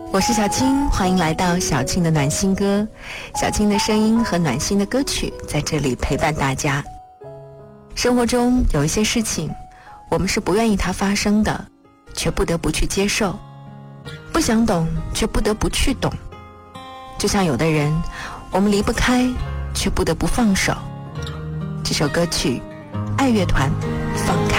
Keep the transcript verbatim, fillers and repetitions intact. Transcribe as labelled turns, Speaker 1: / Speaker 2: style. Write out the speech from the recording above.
Speaker 1: 我是小青，欢迎来到小青的暖心歌。小青的声音和暖心的歌曲在这里陪伴大家。生活中有一些事情，我们是不愿意它发生的，却不得不去接受；不想懂，却不得不去懂。就像有的人，我们离不开，却不得不放手。这首歌曲，爱乐团，放开。